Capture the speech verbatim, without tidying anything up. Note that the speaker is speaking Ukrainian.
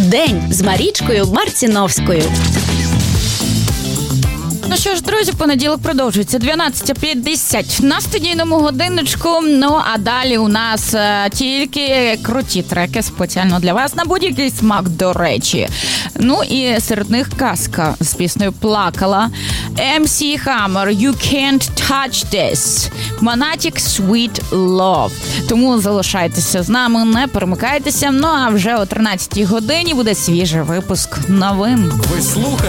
День з Марічкою Марціновською. Ну що ж, друзі, понеділок продовжується. дванадцята п'ятдесят на студійному годиночку. Ну, а далі у нас е, тільки круті треки спеціально для вас на будь-який смак, до речі. Ну, і серед них казка з піснею «Плакала». ем сі Hammer, «You Can't Touch This», «Monatic Sweet Love». Тому залишайтеся з нами, не перемикайтеся. Ну, а вже о тринадцятій годині буде свіжий випуск новин. Ви слухаєте